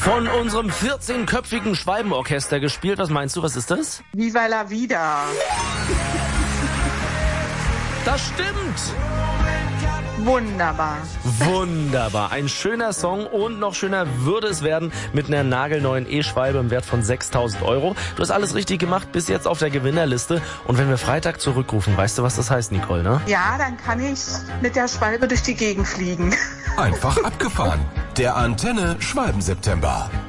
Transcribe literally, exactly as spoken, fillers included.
von unserem vierzehnköpfigen Schwalbenorchester gespielt. Was meinst du, was ist das? Viva la vida. Das stimmt. Wunderbar. Wunderbar. Ein schöner Song und noch schöner würde es werden mit einer nagelneuen E-Schwalbe im Wert von sechstausend Euro. Du hast alles richtig gemacht, bis jetzt auf der Gewinnerliste. Und wenn wir Freitag zurückrufen, weißt du, was das heißt, Nicole, ne? Ja, dann kann ich mit der Schwalbe durch die Gegend fliegen. Einfach abgefahren. Der Antenne Schwalben-September.